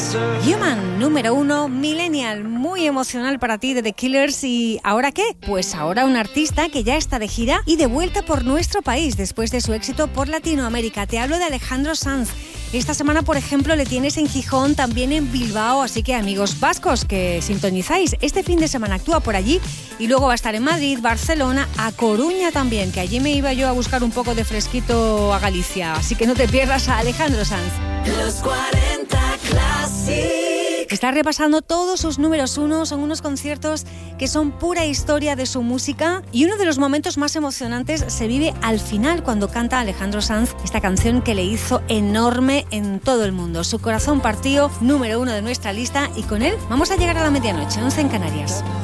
Human, número 1, Millennial, muy emocional para ti de The Killers. ¿Y ahora qué? Pues ahora un artista que ya está de gira y de vuelta por nuestro país después de su éxito por Latinoamérica. Te hablo de Alejandro Sanz. Esta semana, por ejemplo, le tienes en Gijón, también en Bilbao, así que amigos vascos que sintonizáis, este fin de semana actúa por allí y luego va a estar en Madrid, Barcelona, a Coruña también, que allí me iba yo a buscar un poco de fresquito a Galicia, así que no te pierdas a Alejandro Sanz. Los 40 Classic. Está repasando todos sus números 1, son unos conciertos que son pura historia de su música y uno de los momentos más emocionantes se vive al final cuando canta Alejandro Sanz esta canción que le hizo enorme en todo el mundo. Su corazón partió, número 1 de nuestra lista, y con él vamos a llegar a la medianoche, 11 en Canarias.